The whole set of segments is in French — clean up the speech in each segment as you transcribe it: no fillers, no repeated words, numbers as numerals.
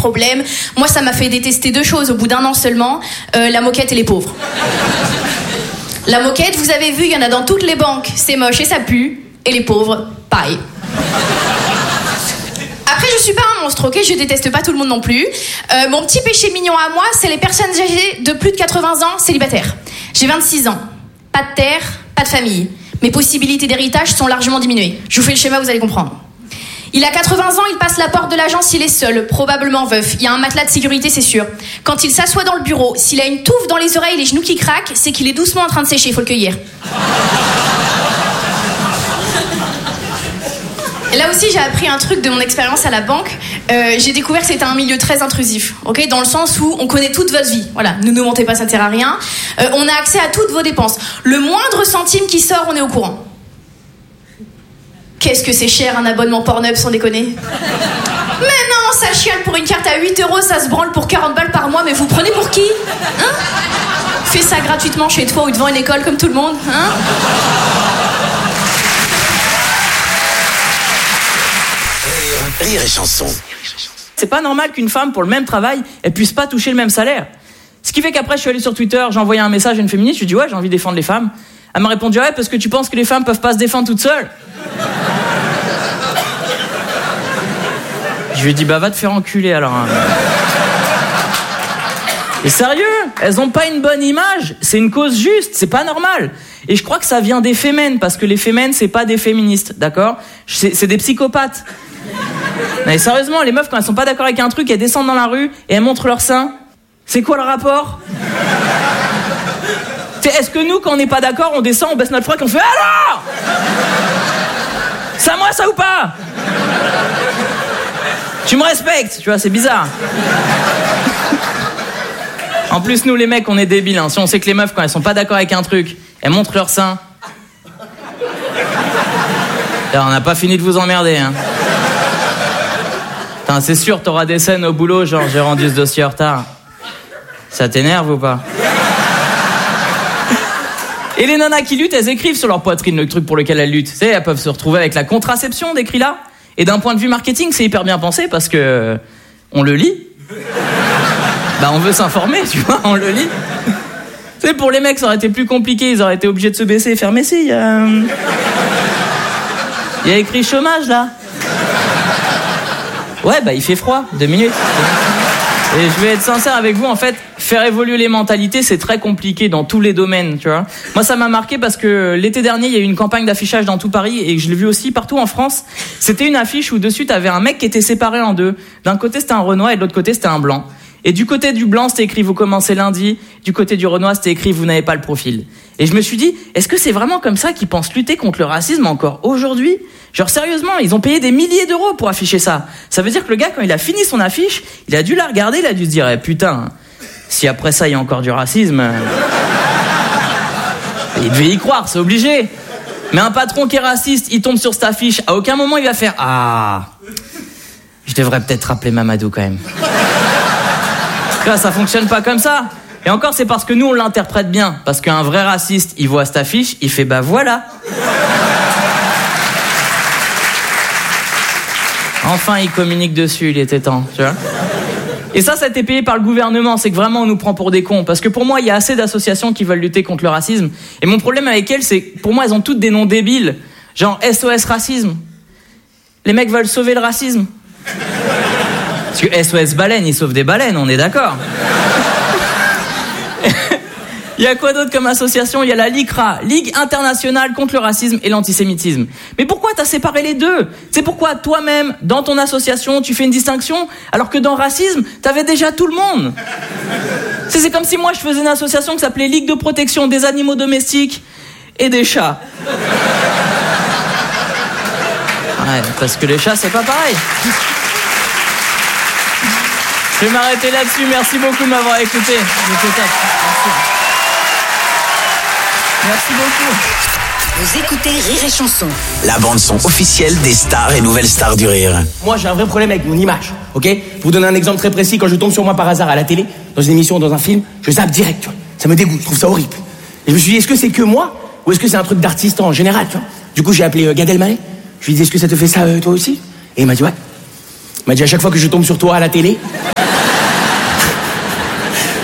problèmes. Moi, ça m'a fait détester 2 choses au bout d'1 an seulement, la moquette et les pauvres. La moquette, vous avez vu, il y en a dans toutes les banques, c'est moche et ça pue. Et les pauvres, pareil. Après, je suis pas un monstre, ok? Je déteste pas tout le monde non plus. Mon petit péché mignon à moi, c'est les personnes âgées de plus de 80 ans célibataires. J'ai 26 ans. Pas de terre, pas de famille. Mes possibilités d'héritage sont largement diminuées. Je vous fais le schéma, vous allez comprendre. Il a 80 ans, il passe la porte de l'agence, il est seul, probablement veuf. Il y a un matelas de sécurité, c'est sûr. Quand il s'assoit dans le bureau, s'il a une touffe dans les oreilles, les genoux qui craquent, c'est qu'il est doucement en train de sécher, il faut le cueillir. Là aussi, j'ai appris un truc de mon expérience à la banque. J'ai découvert que c'était un milieu très intrusif, ok, dans le sens où on connaît toute votre vie. Voilà, ne nous mentez pas, ça ne sert à rien. On a accès à toutes vos dépenses. Le moindre centime qui sort, on est au courant. Qu'est-ce que c'est cher un abonnement Pornhub, sans déconner. Mais non, ça chiale pour une carte à 8 €, ça se branle pour 40 balles par mois, mais vous prenez pour qui, hein? Fais ça gratuitement chez toi ou devant une école comme tout le monde, hein? Rire et chanson. C'est pas normal qu'une femme, pour le même travail, elle puisse pas toucher le même salaire. Ce qui fait qu'après, je suis allé sur Twitter, j'ai envoyé un message à une féministe, je lui ai dit ouais, j'ai envie de défendre les femmes. Elle m'a répondu ouais, parce que tu penses que les femmes peuvent pas se défendre toutes seules. Je lui ai dit bah va te faire enculer alors. Et sérieux, elles ont pas une bonne image, c'est une cause juste, c'est pas normal. Et je crois que ça vient des fémènes, parce que les fémènes, c'est pas des féministes, d'accord? C'est des psychopathes. Mais sérieusement, les meufs, quand elles sont pas d'accord avec un truc, elles descendent dans la rue et elles montrent leur sein. C'est quoi le rapport? Est-ce que nous, quand on n'est pas d'accord, on descend, on baisse notre froc et on fait alors? C'est à moi ça ou pas? Tu me respectes, tu vois, c'est bizarre. En plus, nous les mecs, on est débiles, hein. Si on sait que les meufs, quand elles sont pas d'accord avec un truc, elles montrent leur sein. Alors, on n'a pas fini de vous emmerder, hein. Putain, c'est sûr, t'auras des scènes au boulot, genre j'ai rendu ce dossier en retard. Ça t'énerve ou pas? Et les nanas qui luttent, elles écrivent sur leur poitrine le truc pour lequel elles luttent. Tu sais, elles peuvent se retrouver avec la contraception décrit là. Et d'un point de vue marketing, c'est hyper bien pensé parce que on le lit. Bah on veut s'informer, tu vois, on le lit. Tu sais, pour les mecs, ça aurait été plus compliqué, ils auraient été obligés de se baisser et faire mais si, il y a écrit chômage là. Ouais, bah il fait froid, 2 minutes. Et je vais être sincère avec vous, en fait, faire évoluer les mentalités, c'est très compliqué dans tous les domaines, tu vois. Moi, ça m'a marqué parce que l'été dernier, il y a eu une campagne d'affichage dans tout Paris et je l'ai vu aussi partout en France. C'était une affiche où dessus, t'avais un mec qui était séparé en deux. D'un côté, c'était un Renoir et de l'autre côté, c'était un Blanc. Et du côté du Blanc, c'était écrit « Vous commencez lundi ». Du côté du Renoir, c'était écrit « Vous n'avez pas le profil ». Et je me suis dit, est-ce que c'est vraiment comme ça qu'ils pensent lutter contre le racisme encore aujourd'hui? Genre sérieusement, ils ont payé des milliers d'euros pour afficher ça. Ça veut dire que le gars, quand il a fini son affiche, il a dû la regarder, il a dû se dire putain, si après ça, il y a encore du racisme... Il devait y croire, c'est obligé. Mais un patron qui est raciste, il tombe sur cette affiche, à aucun moment il va faire « Ah, je devrais peut-être rappeler Mamadou quand même. » Là, ça fonctionne pas comme ça. Et encore, c'est parce que nous, on l'interprète bien. Parce qu'un vrai raciste, il voit cette affiche, il fait bah voilà. Enfin, il communique dessus, il était temps, tu vois. Et ça a été payé par le gouvernement. C'est que vraiment, on nous prend pour des cons. Parce que pour moi, il y a assez d'associations qui veulent lutter contre le racisme. Et mon problème avec elles, c'est que pour moi, elles ont toutes des noms débiles. Genre SOS Racisme. Les mecs veulent sauver le racisme. Parce que SOS Baleine, ils sauvent des baleines, on est d'accord. Il y a quoi d'autre comme association? Il y a la LICRA, Ligue internationale contre le racisme et l'antisémitisme. Mais pourquoi t'as séparé les deux? C'est pourquoi toi-même, dans ton association, tu fais une distinction, alors que dans racisme, t'avais déjà tout le monde. C'est comme si moi je faisais une association qui s'appelait Ligue de protection des animaux domestiques et des chats. Ouais, parce que les chats, c'est pas pareil. Je vais m'arrêter là-dessus. Merci beaucoup de m'avoir écouté. Merci beaucoup. Vous écoutez Rire et Chanson, la bande-son officielle des stars et nouvelles stars du rire. Moi, j'ai un vrai problème avec mon image, ok? Pour vous donner un exemple très précis, quand je tombe sur moi par hasard à la télé, dans une émission, dans un film, je zappe direct, tu vois. Ça me dégoûte, je trouve ça horrible. Et je me suis dit, est-ce que c'est que moi, ou est-ce que c'est un truc d'artiste en général, tu vois? Du coup, j'ai appelé Gad Elmaleh. Je lui ai dit, est-ce que ça te fait ça, toi aussi? Et il m'a dit, ouais. Il m'a dit, à chaque fois que je tombe sur toi à la télé,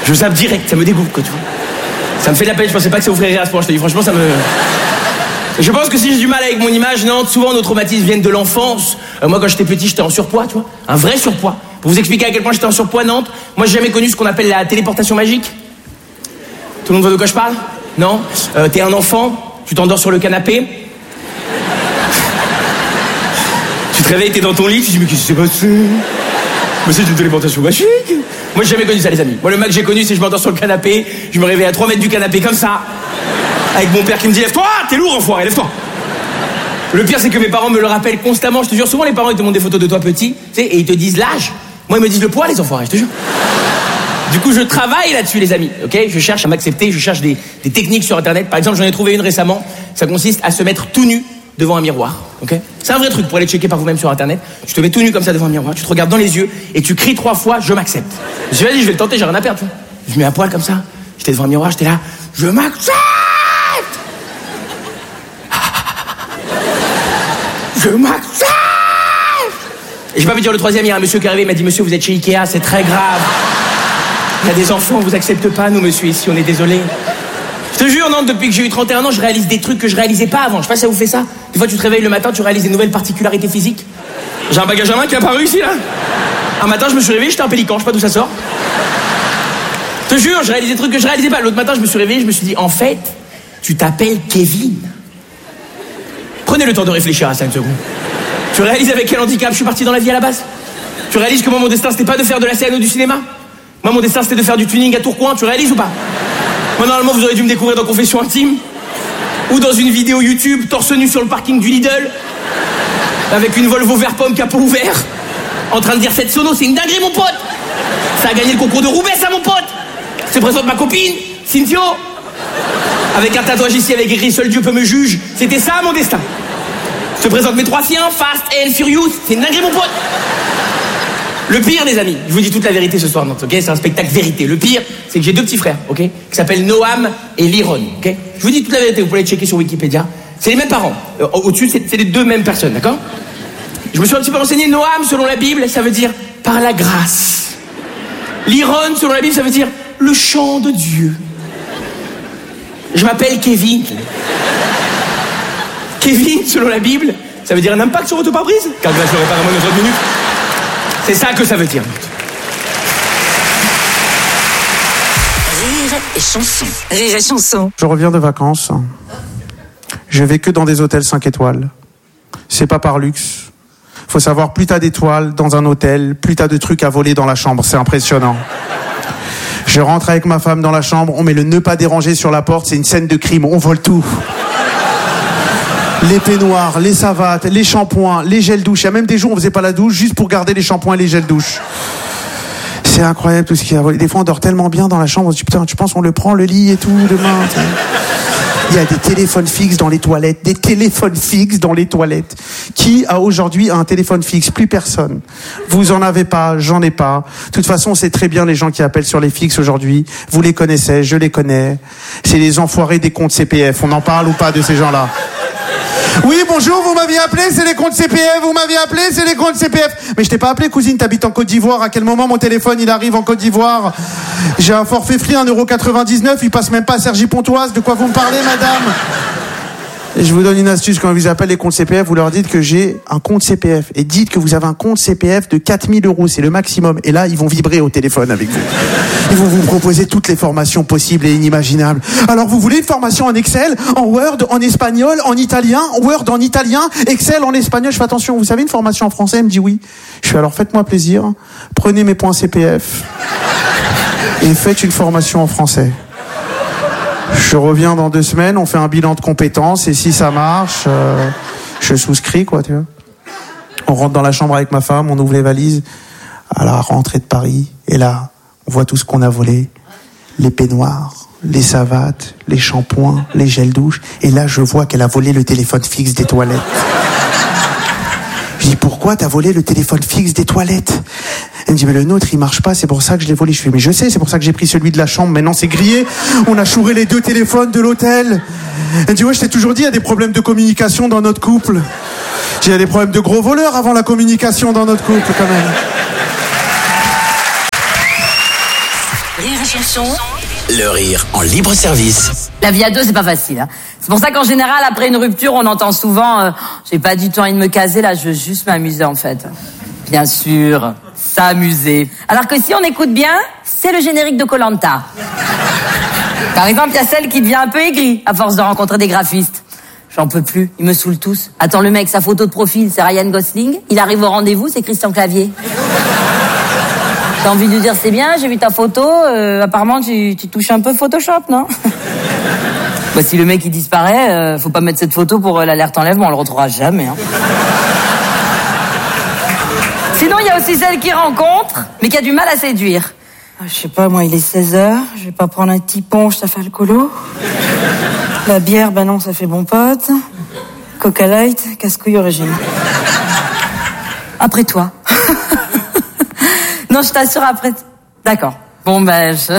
Je zappe direct, ça me dégoûte, quoi, tu vois. Ça me fait de la peine, je pensais pas que ça vous ferait rire à ce point, je te dis, franchement, ça me... Je pense que si j'ai du mal avec mon image, Nantes, souvent nos traumatismes viennent de l'enfance. Moi, quand j'étais petit, j'étais en surpoids, tu vois. Un vrai surpoids. Pour vous expliquer à quel point j'étais en surpoids, Nantes, moi, j'ai jamais connu ce qu'on appelle la téléportation magique. Tout le monde voit de quoi je parle? Non? T'es un enfant, tu t'endors sur le canapé. Tu te réveilles, t'es dans ton lit, tu te dis, mais qu'est-ce qui s'est passé? Mais c'est une téléportation magique. Moi, j'ai jamais connu ça, les amis. Moi, le max que j'ai connu, c'est que je m'endors sur le canapé, je me réveille à 3 mètres du canapé, comme ça. Avec mon père qui me dit, lève-toi, t'es lourd, enfoiré, lève-toi. Le pire, c'est que mes parents me le rappellent constamment. Je te jure, souvent, les parents, ils te montrent des photos de toi petit, tu sais, et ils te disent l'âge. Moi, ils me disent le poids, les enfoirés, je te jure. Du coup, je travaille là-dessus, les amis, ok? Je cherche à m'accepter, je cherche des techniques sur Internet. Par exemple, j'en ai trouvé une récemment. Ça consiste à se mettre tout nu devant un miroir, ok? C'est un vrai truc pour aller checker par vous-même sur Internet. Tu te mets tout nu comme ça devant un miroir, tu te regardes dans les yeux et tu cries 3 fois, je m'accepte. Je dis, vas-y, je vais le tenter, j'ai rien à perdre, tu vois. Je mets à poil comme ça. J'étais devant un miroir, j'étais là, je m'accepte! Je m'accepte! Et j'ai pas pu dire le troisième, il y a un monsieur qui est arrivé, il m'a dit, monsieur, vous êtes chez Ikea, c'est très grave. Il y a des enfants, on vous accepte pas, nous, monsieur, ici, on est désolé. Je te jure, non, depuis que j'ai eu 31 ans, je réalise des trucs que je réalisais pas avant. Je sais pas si ça vous fait ça. Des fois, tu te réveilles le matin, tu réalises des nouvelles particularités physiques. J'ai un bagage à main qui est apparu ici, là. Un matin, je me suis réveillé, j'étais un pélican, je sais pas d'où ça sort. Je te jure, je réalise des trucs que je réalisais pas. L'autre matin, je me suis réveillé, je me suis dit, en fait, tu t'appelles Kevin. Prenez le temps de réfléchir à 5 secondes. Tu réalises avec quel handicap je suis parti dans la vie à la base? Tu réalises que moi, mon destin, c'était pas de faire de la scène ou du cinéma? Moi, mon destin, c'était de faire du tuning à Tourcoing, tu réalises ou pas? Moi, normalement, vous auriez dû me découvrir dans Confession Intime. Ou dans une vidéo YouTube, torse nu sur le parking du Lidl. Avec une Volvo vert pomme capot ouvert. En train de dire cette sono, c'est une dinguerie, mon pote. Ça a gagné le concours de Roubaix, ça, mon pote. Je te présente ma copine, Cynthio. Avec un tatouage ici avec écrit seul Dieu peut me juger. C'était ça, mon destin. Je te présente mes 3 chiens, Fast and Furious. C'est une dinguerie, mon pote. Le pire, les amis, je vous dis toute la vérité ce soir, Nantes, ok? C'est un spectacle vérité. Le pire, c'est que j'ai 2 petits frères, ok? Qui s'appellent Noam et Liron, ok? Je vous dis toute la vérité, vous pouvez les checker sur Wikipédia. C'est les mêmes parents. Au-dessus, c'est les 2 mêmes personnes, d'accord? Je me suis un petit peu renseigné. Noam, selon la Bible, ça veut dire par la grâce. Liron, selon la Bible, ça veut dire le chant de Dieu. Je m'appelle Kevin. Kevin, selon la Bible, ça veut dire un impact sur votre pare-brise. Car grâce, je répare à moins de 30 minutes. C'est ça que ça veut dire. Rire et chanson. Rire et chanson. Je reviens de vacances. Je vais que dans des hôtels 5 étoiles. C'est pas par luxe. Faut savoir, plus t'as d'étoiles dans un hôtel, plus t'as de trucs à voler dans la chambre. C'est impressionnant. Je rentre avec ma femme dans la chambre, on met le ne pas déranger sur la porte, c'est une scène de crime, on vole tout. Les peignoirs, les savates, les shampoings, les gels douche. Il y a même des jours où on faisait pas la douche juste pour garder les shampoings et les gels douche. C'est incroyable tout ce qu'il y a volé. Des fois on dort tellement bien dans la chambre, on se dit putain, tu penses on le prend le lit et tout demain, t'sais. Il y a des téléphones fixes dans les toilettes. Des téléphones fixes dans les toilettes. Qui a aujourd'hui un téléphone fixe? Plus personne. Vous en avez pas, j'en ai pas. De toute façon, c'est très bien les gens qui appellent sur les fixes aujourd'hui. Vous les connaissez, je les connais. C'est les enfoirés des comptes CPF. On en parle ou pas de ces gens-là? Oui, bonjour, vous m'aviez appelé, c'est les comptes CPF, vous m'aviez appelé, c'est les comptes CPF. Mais je t'ai pas appelé, cousine, t'habites en Côte d'Ivoire. À quel moment mon téléphone, il arrive en Côte d'Ivoire? J'ai un forfait free, 1,99€, il passe même pas à Cergy-Pontoise. De quoi vous me parlez, madame? Et je vous donne une astuce, quand on vous appelle les comptes CPF, vous leur dites que j'ai un compte CPF. Et dites que vous avez un compte CPF de 4 000 €, c'est le maximum. Et là, ils vont vibrer au téléphone avec vous. Ils vont vous proposer toutes les formations possibles et inimaginables. Alors, vous voulez une formation en Excel, en Word, en espagnol, en italien, Word en italien, Excel en espagnol? Je fais attention, vous savez une formation en français? Elle me dit oui. Je fais alors, faites-moi plaisir, prenez mes points CPF et faites une formation en français. Je reviens dans 2 semaines, on fait un bilan de compétences et si ça marche, je souscris, quoi, tu vois. On rentre dans la chambre avec ma femme, on ouvre les valises à la rentrée de Paris et là, on voit tout ce qu'on a volé. Les peignoirs, les savates, les shampoings, les gels douche. Et là, je vois qu'elle a volé le téléphone fixe des toilettes. Je dis, pourquoi t'as volé le téléphone fixe des toilettes? Elle me dit, mais le nôtre, il marche pas, c'est pour ça que je l'ai volé. Je fais, mais je sais, c'est pour ça que j'ai pris celui de la chambre. Maintenant, c'est grillé. On a chouré les 2 téléphones de l'hôtel. Elle me dit, ouais, je t'ai toujours dit, il y a des problèmes de communication dans notre couple. Il y a des problèmes de gros voleurs avant la communication dans notre couple, quand même. Rire et Chanson, le rire en libre service. La vie à deux, c'est pas facile. Hein. C'est pour ça qu'en général, après une rupture, on entend souvent j'ai pas du tout envie de me caser, là, je veux juste m'amuser en fait. Bien sûr, s'amuser. Alors que si on écoute bien, c'est le générique de Koh-Lanta. Par exemple, il y a celle qui devient un peu aigrie à force de rencontrer des graphistes. J'en peux plus, ils me saoulent tous. Attends, le mec, sa photo de profil, c'est Ryan Gosling. Il arrive au rendez-vous, c'est Christian Clavier. T'as envie de lui dire, c'est bien, j'ai vu ta photo, apparemment tu touches un peu Photoshop, non? Bah, si le mec il disparaît, faut pas mettre cette photo pour l'alerte enlèvement, on le retrouvera jamais. Hein. Sinon, il y a aussi celle qui rencontre, mais qui a du mal à séduire. Je sais pas, moi, il est 16h, je vais pas prendre un petit punch, ça fait alcoolo. La bière, ben non, ça fait bon pote. Coca Light, casse-couille origine. Après toi. Non, je t'assure après. D'accord. Bon, ben, je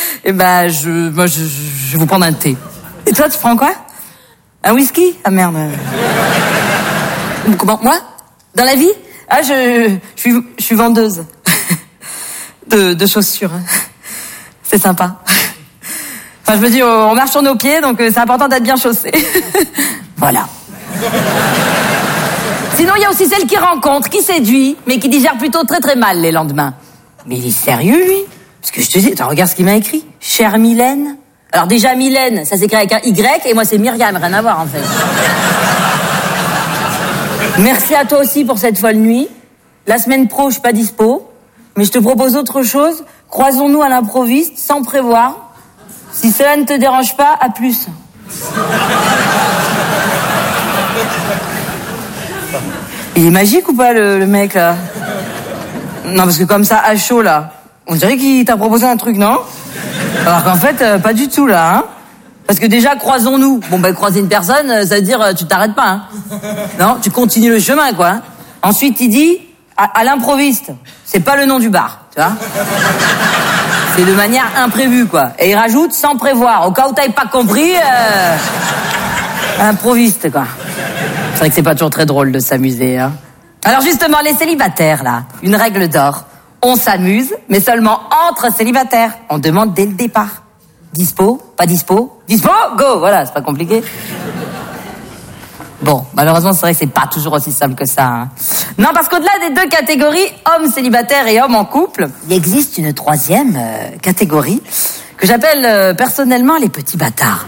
vais vous prendre un thé. Et toi, tu prends quoi? Un whisky? Ah merde. Comment? Moi? Dans la vie? Ah, je suis vendeuse. De chaussures. C'est sympa. Enfin, je me dis, on marche sur nos pieds, donc c'est important d'être bien chaussé. Voilà. Sinon, il y a aussi celle qui rencontre, qui séduit, mais qui digère plutôt très très mal les lendemains. Mais il est sérieux, lui? Parce que je te dis, attends, regarde ce qu'il m'a écrit. Chère Mylène. Alors déjà, Mylène, ça s'écrit avec un Y, et moi c'est Myriam, rien à voir en fait. Merci à toi aussi pour cette folle nuit. La semaine pro, je suis pas dispo, mais je te propose autre chose. Croisons-nous à l'improviste, sans prévoir. Si cela ne te dérange pas, à plus. Il est magique ou pas le mec là? Non, parce que comme ça, à chaud là, on dirait qu'il t'a proposé un truc, non? Alors qu'en fait, pas du tout là, hein? Parce que déjà, croisons-nous. Bon, ben, croiser une personne, ça veut dire, tu t'arrêtes pas, hein? Non, tu continues le chemin, quoi. Hein. Ensuite, il dit, à l'improviste. C'est pas le nom du bar, tu vois? C'est de manière imprévue, quoi. Et il rajoute, sans prévoir. Au cas où t'avais pas compris, improviste, quoi. C'est vrai que c'est pas toujours très drôle de s'amuser, hein. Alors justement, les célibataires, là, une règle d'or. On s'amuse, mais seulement entre célibataires. On demande dès le départ. Dispo, pas dispo, dispo, go, voilà, c'est pas compliqué. Bon, malheureusement, c'est vrai que c'est pas toujours aussi simple que ça. Hein. Non, parce qu'au-delà des deux catégories, hommes célibataires et hommes en couple, il existe une troisième catégorie que j'appelle personnellement les petits bâtards.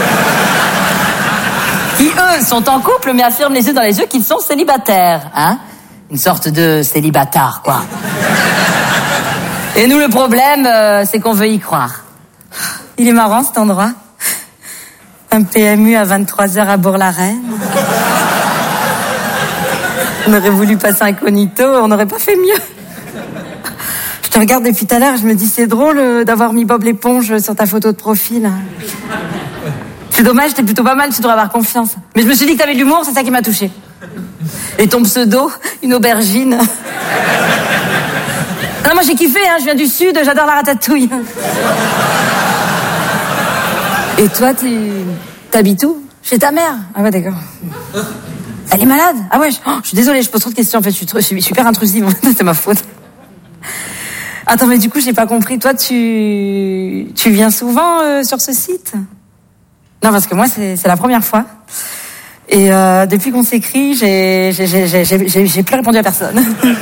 Qui, eux, sont en couple, mais affirment les yeux dans les yeux qu'ils sont célibataires. Hein, une sorte de célibatard, quoi. Et nous, le problème, c'est qu'on veut y croire. Il est marrant, cet endroit. Un PMU à 23h à Bourg-la-Reine. On aurait voulu passer incognito, on n'aurait pas fait mieux. Je te regarde depuis tout à l'heure, je me dis, c'est drôle d'avoir mis Bob l'éponge sur ta photo de profil. C'est dommage, t'es plutôt pas mal, tu devrais avoir confiance. Mais je me suis dit que t'avais de l'humour, c'est ça qui m'a touchée. Et ton pseudo, une aubergine. Non, moi j'ai kiffé, hein, je viens du sud, j'adore la ratatouille. Et toi, t'habites où? Chez ta mère? Ah ouais, d'accord. Elle est malade? Ah ouais, je suis désolée, je pose trop de questions, en fait, je suis super intrusive, c'est ma faute. Attends, mais du coup, j'ai pas compris, toi, tu viens souvent sur ce site? Non, parce que moi, c'est la première fois. Et depuis qu'on s'écrit, j'ai plus répondu à personne.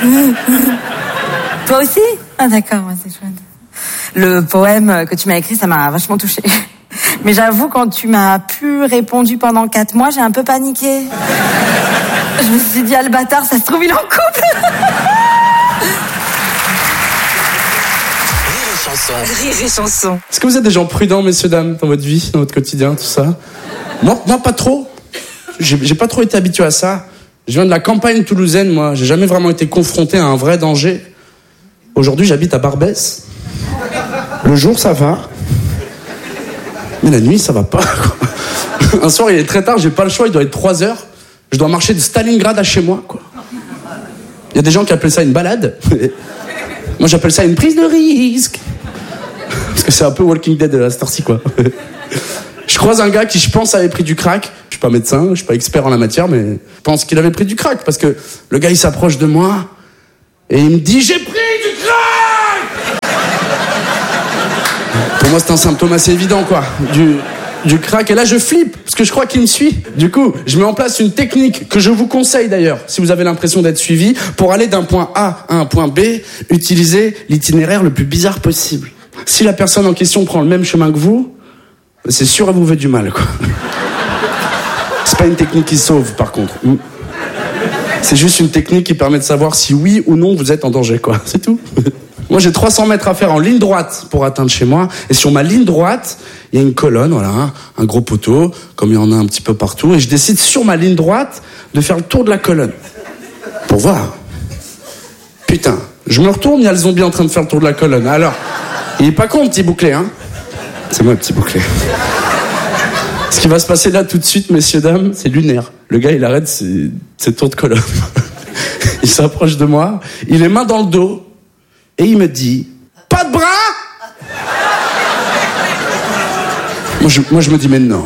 Toi aussi? Ah d'accord, ouais, c'est chouette. Le poème que tu m'as écrit, ça m'a vachement touchée. Mais j'avoue, quand tu m'as plus répondu pendant 4 mois, j'ai un peu paniqué. Je me suis dit, ah le bâtard, ça se trouve, il est en couple. Rire et chanson. Est-ce que vous êtes des gens prudents, messieurs, dames, dans votre vie, dans votre quotidien, tout ça? Moi, pas trop. J'ai pas trop été habitué à ça. Je viens de la campagne toulousaine, moi. J'ai jamais vraiment été confronté à un vrai danger. Aujourd'hui, j'habite à Barbès. Le jour, ça va. Mais la nuit, ça va pas. Un soir, il est très tard, j'ai pas le choix, il doit être 3h. Je dois marcher de Stalingrad à chez moi, quoi. Il y a des gens qui appellent ça une balade. Moi, j'appelle ça une prise de risque. Parce que c'est un peu Walking Dead à cette heure-ci, quoi. Je croise un gars qui, je pense, avait pris du crack. Je suis pas médecin, je suis pas expert en la matière, mais je pense qu'il avait pris du crack. Parce que le gars, il s'approche de moi et il me dit « J'ai pris du crack !» moi, c'est un symptôme assez évident, quoi. Du crack. Et là, je flippe, parce que je crois qu'il me suit. Du coup, je mets en place une technique que je vous conseille d'ailleurs, si vous avez l'impression d'être suivi, pour aller d'un point A à un point B, utilisez l'itinéraire le plus bizarre possible. Si la personne en question prend le même chemin que vous, c'est sûr, elle vous veut du mal, quoi. C'est pas une technique qui sauve, par contre. C'est juste une technique qui permet de savoir si oui ou non vous êtes en danger, quoi. C'est tout. Moi, j'ai 300 mètres à faire en ligne droite pour atteindre chez moi. Et sur ma ligne droite, il y a une colonne, voilà, un gros poteau, comme il y en a un petit peu partout. Et je décide sur ma ligne droite de faire le tour de la colonne. Pour voir. Putain, je me retourne, il y a le zombie en train de faire le tour de la colonne. Alors, il est pas con, le petit bouclé, hein. C'est moi, le petit bouclé. Ce qui va se passer là tout de suite, messieurs, dames, c'est lunaire. Le gars, il arrête ses tours de colonne. Il s'approche de moi, il est main dans le dos, et il me dit, pas de bras? Moi, je me dis, mais non.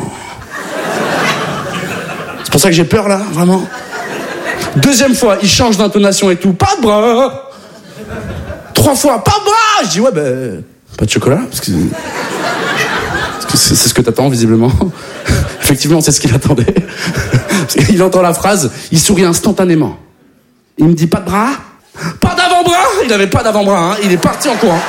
C'est pour ça que j'ai peur, là, vraiment. Deuxième fois, il change d'intonation et tout, pas de bras. 3 fois, pas de bras. Je dis, ouais, ben, pas de chocolat, parce que c'est ce que t'attends, visiblement. Effectivement, c'est ce qu'il attendait. Il entend la phrase, il sourit instantanément. Il me dit, pas de bras? Pas d'avant-bras? Il n'avait pas d'avant-bras, hein. Il est parti en courant.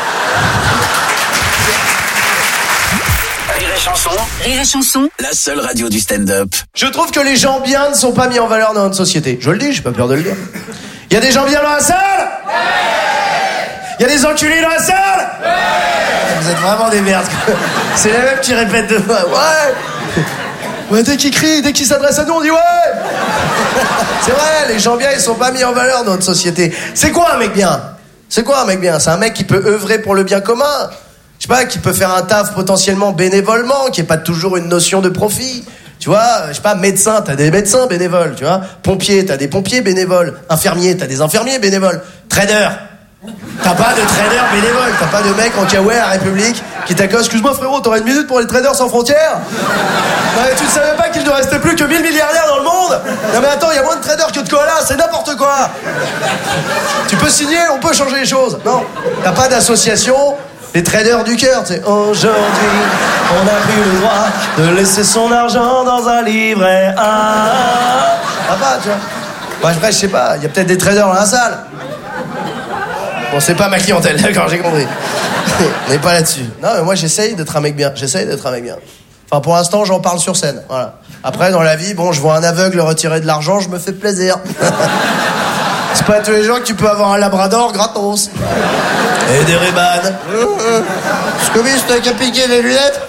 Rire et chanson, la seule radio du stand-up. Je trouve que les gens bien ne sont pas mis en valeur dans notre société. Je le dis, j'ai pas peur de le dire. Il y a des gens bien dans la salle? Il y a des enculés dans la salle? Vous êtes vraiment des merdes. C'est les mêmes qui répètent deux fois. Ouais, dès qu'ils crient, dès qu'ils s'adressent à nous, on dit ouais. C'est vrai, les gens bien, ils sont pas mis en valeur dans notre société. C'est quoi un mec bien? C'est quoi un mec bien? C'est un mec qui peut œuvrer pour le bien commun. Je sais pas, qui peut faire un taf potentiellement bénévolement, qui est pas toujours une notion de profit. Tu vois, je sais pas, médecin, t'as des médecins bénévoles, tu vois. Pompier, t'as des pompiers bénévoles. Infirmier, t'as des infirmiers bénévoles. Trader, t'as pas de trader bénévole. T'as pas de mec en kawaii à République qui t'accoste. Excuse-moi frérot, t'aurais une minute pour les traders sans frontières? Non mais tu ne savais pas qu'il ne restait plus que 1000 milliardaires dans le monde? Non mais attends, il y a moins de traders que de koalas, c'est n'importe quoi. Tu peux signer, on peut changer les choses. Non, t'as pas d'association. Les traders du cœur, tu sais. Aujourd'hui, on a plus le droit de laisser son argent dans un livret A. Ah bah, tu vois. Moi, je sais pas, il y a peut-être des traders dans la salle. Bon, c'est pas ma clientèle, d'accord, j'ai compris. On n'est pas là-dessus. Non, mais moi, j'essaye d'être un mec bien. Enfin, pour l'instant, j'en parle sur scène, voilà. Après, dans la vie, bon, je vois un aveugle retirer de l'argent, je me fais plaisir. C'est pas tous les jours que tu peux avoir un labrador gratos. Et des Ray-Ban. Scooby, t'as qu'à piquer les lunettes.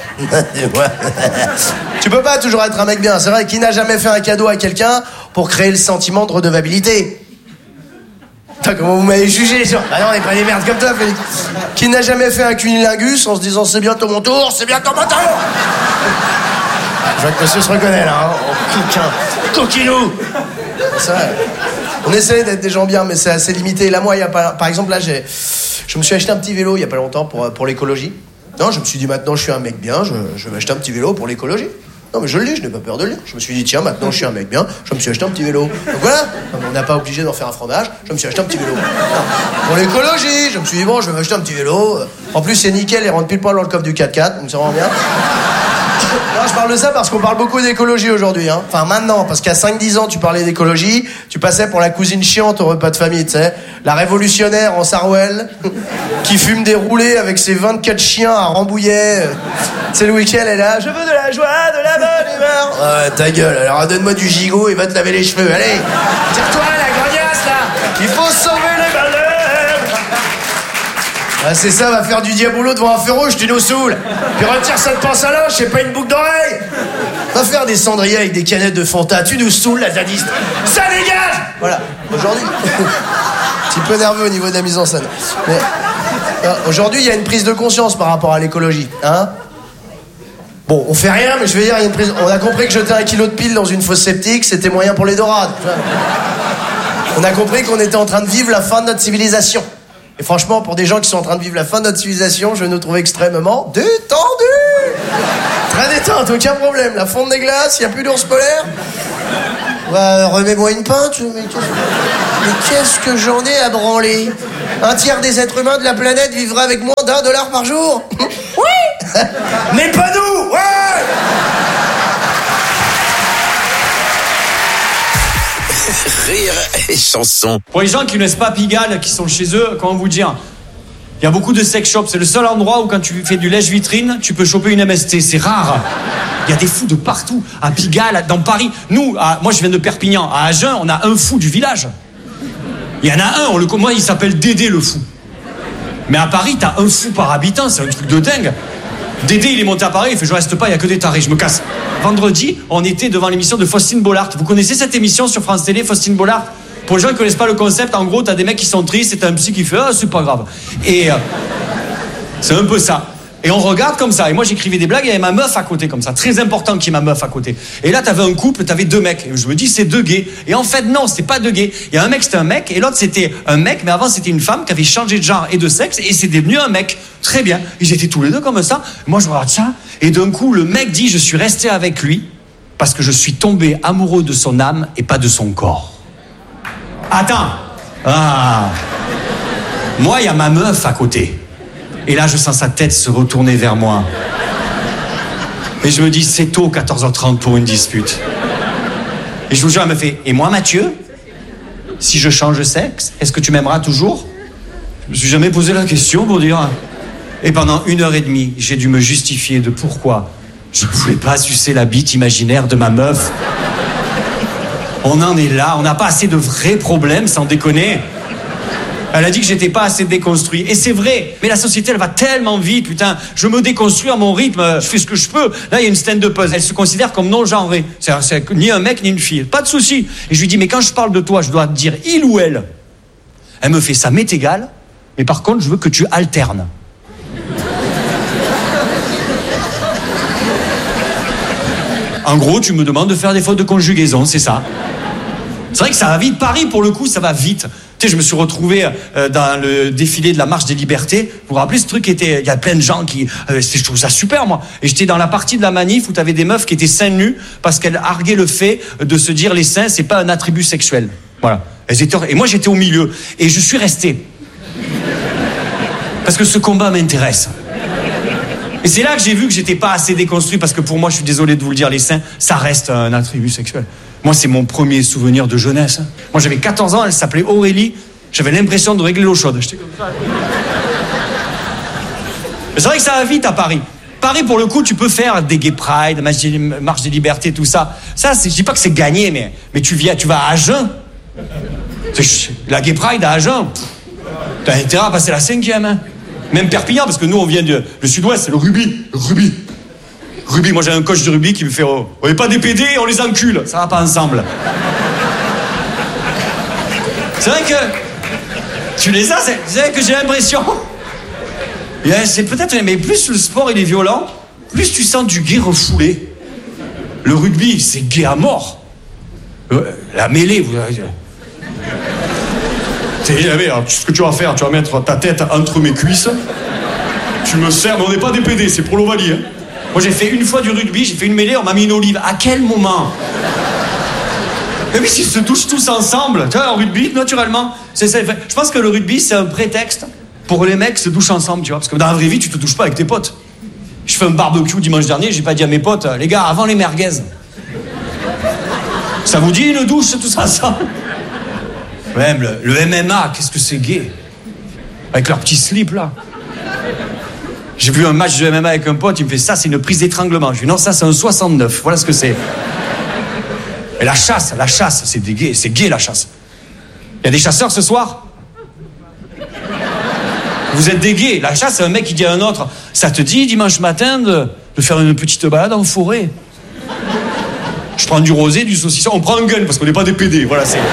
Tu peux pas toujours être un mec bien. C'est vrai, qui n'a jamais fait un cadeau à quelqu'un pour créer le sentiment de redevabilité? Putain, comment vous m'avez jugé sur... Ah non, on n'est pas des merdes comme toi, Félix. Qui n'a jamais fait un cunilingus en se disant c'est bientôt mon tour, c'est bientôt mon tour. Je vois que monsieur se reconnaît là, hein. Oh, coquinou. C'est vrai. On essaie d'être des gens bien, mais c'est assez limité. Là, moi, il y a pas... Par exemple, là, je me suis acheté un petit vélo il y a pas longtemps pour l'écologie. Non, je me suis dit maintenant, je suis un mec bien, je vais m'acheter un petit vélo pour l'écologie. Non, mais je le dis, je n'ai pas peur de le dire. Je me suis dit, tiens, maintenant, je suis un mec bien, je me suis acheté un petit vélo. Donc voilà, on n'a pas obligé d'en faire un fromage, je me suis acheté un petit vélo. Non. Pour l'écologie, je me suis dit, bon, je vais m'acheter un petit vélo. En plus, c'est nickel, il rentre pile poil dans le coffre du 4x4, donc c'est vraiment bien. Non, je parle de ça parce qu'on parle beaucoup d'écologie aujourd'hui, hein. Enfin, maintenant, parce qu'à 5-10 ans, tu parlais d'écologie, tu passais pour la cousine chiante au repas de famille, tu sais. La révolutionnaire en Sarwell, qui fume des roulés avec ses 24 chiens à Rambouillet. C'est le week-end, elle est là, je veux de la joie, de la bonne humeur. Ouais, ta gueule, alors donne-moi du gigot et va te laver les cheveux, allez. Tire-toi, la grognasse, là. Il faut sauver les baleines. Ah, c'est ça, va faire du diabolo devant un feu rouge, tu nous saoules. Puis retire cette pince à linge, c'est pas une boucle d'oreille. Va faire des cendriers avec des canettes de Fanta, tu nous saoules, la zadiste. Ça dégage. Voilà, aujourd'hui. Un petit peu nerveux au niveau de la mise en scène. Mais aujourd'hui, il y a une prise de conscience par rapport à l'écologie, hein. Bon, on fait rien, mais je veux dire, il y a une prise... On a compris que jeter 1 kilo de piles dans une fosse septique, c'était moyen pour les dorades. On a compris qu'on était en train de vivre la fin de notre civilisation. Et franchement, pour des gens qui sont en train de vivre la fin de notre civilisation, je nous trouve extrêmement détendu. Très détente, aucun problème. La fonte des glaces, il n'y a plus d'ours polaire. Ouais, remets-moi une pinte. Mais qu'est-ce que j'en ai à branler? Un tiers des êtres humains de la planète vivra avec moins $1 par jour. Oui, Mais pas nous. Ouais. Rire et chanson. Pour les gens qui ne connaissent pas Pigalle, qui sont chez eux, comment vous dire, il y a beaucoup de sex shops. C'est le seul endroit où quand tu fais du lèche-vitrine, tu peux choper une MST. C'est rare. Il y a des fous de partout. À Pigalle, dans Paris. Nous, moi je viens de Perpignan. À Agen, on a un fou du village. Il y en a un, moi il s'appelle Dédé le fou. Mais à Paris, t'as un fou par habitant, c'est un truc de dingue. Dédé, il est monté à Paris, il fait je reste pas, il y a que des tarés, je me casse. Vendredi, on était devant l'émission de Faustine Bollard. Vous connaissez cette émission sur France Télé, Faustine Bollard? Pour les gens qui connaissent pas le concept, en gros, t'as des mecs qui sont tristes et t'as un psy qui fait ah, c'est pas grave. Et c'est un peu ça. Et on regarde comme ça. Et moi, j'écrivais des blagues, il y avait ma meuf à côté, comme ça. Très important qu'il y ait ma meuf à côté. Et là, t'avais un couple, t'avais deux mecs. Et je me dis, c'est deux gays. Et en fait, non, c'était pas deux gays. Il y a un mec, c'était un mec, et l'autre, c'était un mec, mais avant, c'était une femme qui avait changé de genre et de sexe, et c'est devenu un mec. Très bien. Ils étaient tous les deux comme ça. Moi, je regarde ça. Et d'un coup, le mec dit, je suis resté avec lui parce que je suis tombé amoureux de son âme et pas de son corps. Attends. Ah. Moi, il y a ma meuf à côté. Et là, je sens sa tête se retourner vers moi. Et je me dis, c'est tôt, 14h30 pour une dispute. Et je vous jure, elle me fait, et moi, Mathieu, si je change de sexe, est-ce que tu m'aimeras toujours? Je me suis jamais posé la question pour dire. Et pendant 1h30, j'ai dû me justifier de pourquoi je ne voulais pas sucer la bite imaginaire de ma meuf. On en est là, on n'a pas assez de vrais problèmes, sans déconner. Elle a dit que j'étais pas assez déconstruit. Et c'est vrai. Mais la société, elle va tellement vite, putain. Je me déconstruis à mon rythme. Je fais ce que je peux. Là, il y a une stand-uppeuse. Elle se considère comme non-genrée. C'est ni un mec, ni une fille. Pas de souci. Et je lui dis, mais quand je parle de toi, je dois te dire il ou elle. Elle me fait, ça m'est égal. Mais par contre, je veux que tu alternes. En gros, tu me demandes de faire des fautes de conjugaison, c'est ça. C'est vrai que ça va vite. Paris, pour le coup, ça va vite. Tu sais, je me suis retrouvé dans le défilé de la Marche des Libertés. Vous vous rappelez, ce truc était... Il y a plein de gens qui... je trouve ça super, moi. Et j'étais dans la partie de la manif où t'avais des meufs qui étaient seins nus parce qu'elles arguaient le fait de se dire les seins, c'est pas un attribut sexuel. Voilà. Et moi, j'étais au milieu. Et je suis resté. Parce que ce combat m'intéresse. Et c'est là que j'ai vu que j'étais pas assez déconstruit parce que pour moi, je suis désolé de vous le dire, les seins, ça reste un attribut sexuel. Moi, c'est mon premier souvenir de jeunesse. Moi, j'avais 14 ans, elle s'appelait Aurélie. J'avais l'impression de régler l'eau chaude. J'étais comme ça. Mais c'est vrai que ça va vite à Paris. Paris, pour le coup, tu peux faire des gay pride, marche des libertés, tout ça. Ça, je dis pas que c'est gagné, mais tu vas à Agen. La gay pride à Agen. T'as intérêt à passer la 5e, hein. Même Perpignan, parce que nous, on vient du sud-ouest, c'est le rugby. Rugby, moi j'ai un coach de rugby qui me fait on n'est pas des PD, on les encule. Ça va pas ensemble. C'est vrai que tu les as, c'est vrai que j'ai l'impression. C'est peut-être, mais plus le sport il est violent, plus tu sens du gay refoulé. Le rugby, c'est gay à mort. La mêlée, alors, ce que tu vas faire, tu vas mettre ta tête entre mes cuisses. Tu me sers, mais on n'est pas des PD, c'est pour l'Ovalie. Hein. Moi, j'ai fait une fois du rugby, j'ai fait une mêlée, on m'a mis une olive. À quel moment? Mais oui, s'ils se touchent tous ensemble, tu vois, en rugby, naturellement. Je pense que le rugby, c'est un prétexte pour les mecs se douchent ensemble, tu vois. Parce que dans la vraie vie, tu te douches pas avec tes potes. Je fais un barbecue dimanche dernier, j'ai pas dit à mes potes, les gars, avant les merguez. Ça vous dit une douche, tous ensemble? Même le MMA, qu'est-ce que c'est gay? Avec leur petit slip, là. J'ai vu un match de MMA avec un pote, il me fait ça, c'est une prise d'étranglement. Je lui dis non, ça c'est un 69, voilà ce que c'est. Et la chasse, c'est des gays, c'est gay la chasse. Il y a des chasseurs ce soir? Vous êtes des gays. La chasse, c'est un mec qui dit à un autre, ça te dit dimanche matin de faire une petite balade en forêt? Je prends du rosé, du saucisson, on prend un gun parce qu'on n'est pas des PD, voilà c'est...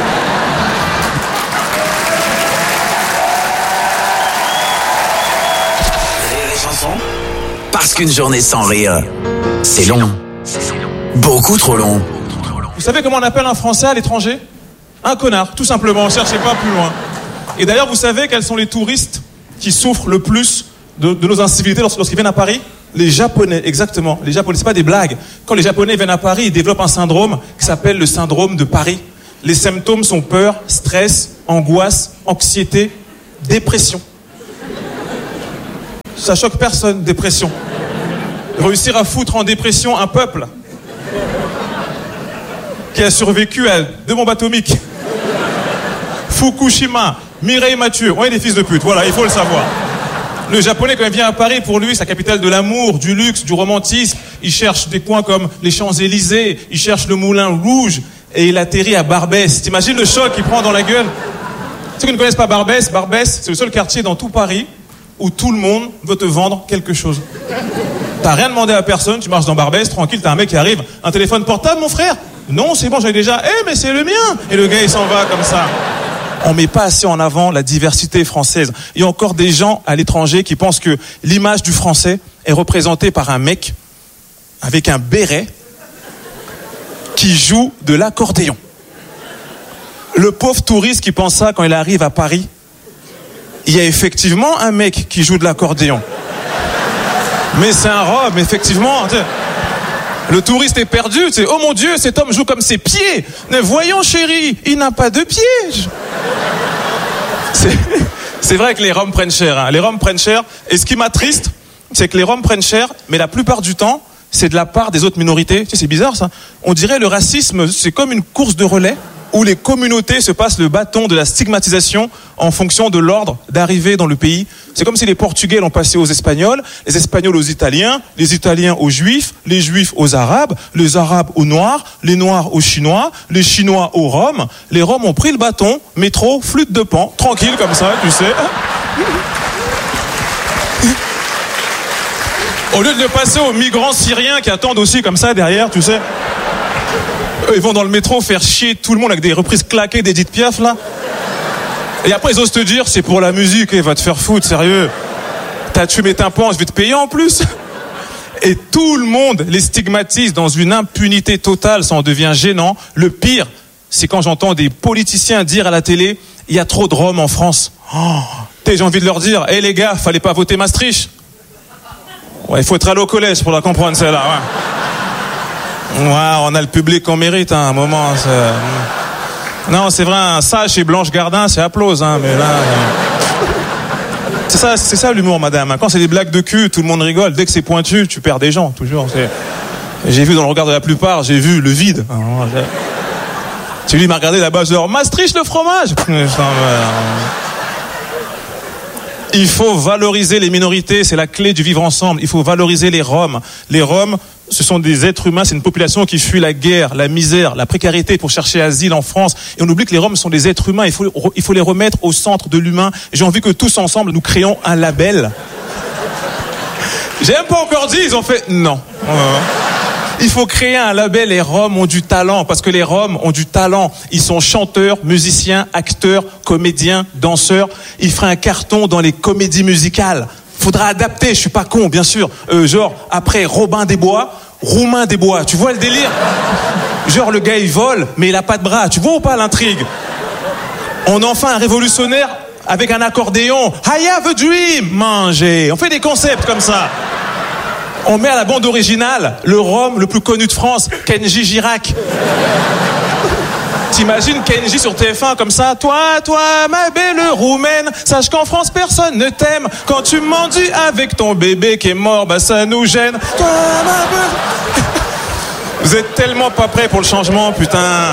Parce qu'une journée sans rire, c'est long. Beaucoup trop long. Vous savez comment on appelle un Français à l'étranger? Un connard, tout simplement, cherchez pas plus loin. Et d'ailleurs, vous savez quels sont les touristes qui souffrent le plus de nos incivilités lorsqu'ils viennent à Paris? Les Japonais, exactement. Les Japonais, c'est pas des blagues. Quand les Japonais viennent à Paris, ils développent un syndrome qui s'appelle le syndrome de Paris. Les symptômes sont peur, stress, angoisse, anxiété, dépression. Ça choque personne, dépression. réussir à foutre en dépression un peuple qui a survécu à 2 bombes atomiques. Fukushima, Mireille Mathieu, on est des fils de pute, voilà, il faut le savoir. Le japonais, quand il vient à Paris, pour lui, c'est la capitale de l'amour, du luxe, du romantisme. Il cherche des coins comme les Champs-Élysées, il cherche le Moulin Rouge, et il atterrit à Barbès. T'imagines le choc qu'il prend dans la gueule? Ceux qui ne connaissent pas Barbès, c'est le seul quartier dans tout Paris où tout le monde veut te vendre quelque chose. T'as rien demandé à personne, tu marches dans Barbès, tranquille, t'as un mec qui arrive. Un téléphone portable, mon frère? Non, c'est bon, j'en ai déjà. Mais c'est le mien. Et le gars, il s'en va comme ça. On met pas assez en avant la diversité française. Il y a encore des gens à l'étranger qui pensent que l'image du français est représentée par un mec avec un béret qui joue de l'accordéon. Le pauvre touriste qui pense ça quand il arrive à Paris, il y a effectivement un mec qui joue de l'accordéon. Mais c'est un robe, effectivement. Le touriste est perdu, tu sais. Oh mon Dieu, cet homme joue comme ses pieds. Mais voyons chérie, il n'a pas de pieds. C'est vrai que les Roms prennent cher. Hein. Les Roms prennent cher. Et ce qui m'attriste, c'est que les Roms prennent cher, mais la plupart du temps, c'est de la part des autres minorités. Tu sais, c'est bizarre ça. On dirait le racisme, c'est comme une course de relais où les communautés se passent le bâton de la stigmatisation en fonction de l'ordre d'arrivée dans le pays. C'est comme si les Portugais l'ont passé aux Espagnols, les Espagnols aux Italiens, les Italiens aux Juifs, les Juifs aux Arabes, les Arabes aux Noirs, les Noirs aux Chinois, les Chinois aux Roms. Les Roms ont pris le bâton, métro, flûte de Pan, tranquille comme ça, tu sais. Au lieu de le passer aux migrants syriens qui attendent aussi comme ça derrière, tu sais. Eux, ils vont dans le métro faire chier tout le monde avec des reprises claquées d'Edith Piaf, là. Et après, ils osent te dire, c'est pour la musique, va te faire foutre, sérieux. T'as tué mes tympans, je vais te payer en plus. Et tout le monde les stigmatise dans une impunité totale, ça en devient gênant. Le pire, c'est quand j'entends des politiciens dire à la télé, il y a trop de Roms en France. Oh, j'ai envie de leur dire, les gars, fallait pas voter Maastricht. Ouais, il faut être allé au collège pour la comprendre, celle-là, ouais. Ouais, on a le public qu'on mérite, hein, à un moment. Non, c'est vrai, un sage chez Blanche Gardin, c'est applause, hein, mais là... C'est ça l'humour, madame. Quand c'est des blagues de cul, tout le monde rigole. Dès que c'est pointu, tu perds des gens, toujours. J'ai vu dans le regard de la plupart, j'ai vu le vide. Tu lui m'as regardé là-bas, genre, Maastricht le fromage. Il faut valoriser les minorités, c'est la clé du vivre ensemble. Il faut valoriser les Roms. Les Roms, ce sont des êtres humains, c'est une population qui fuit la guerre, la misère, la précarité pour chercher asile en France. Et on oublie que les Roms sont des êtres humains, il faut les remettre au centre de l'humain. J'ai envie que tous ensemble, nous créons un label. J'ai même pas encore dit, ils ont fait non. Il faut créer un label, les Roms ont du talent, parce que les Roms ont du talent. Ils sont chanteurs, musiciens, acteurs, comédiens, danseurs. Ils feraient un carton dans les comédies musicales. Faudra adapter, je suis pas con, bien sûr. Genre, après Robin des Bois, Roumain des Bois. Tu vois le délire? Genre, le gars, il vole, mais il a pas de bras. Tu vois ou pas l'intrigue? On en fait un révolutionnaire avec un accordéon. I have a dream! Manger. On fait des concepts comme ça. On met à la bande originale le Rome le plus connu de France, Kenji Girac. T'imagines Kenji sur TF1 comme ça? Toi, ma belle roumaine, sache qu'en France personne ne t'aime. Quand tu mendis avec ton bébé qui est mort, bah ça nous gêne. Toi, ma belle... Vous êtes tellement pas prêts pour le changement, putain.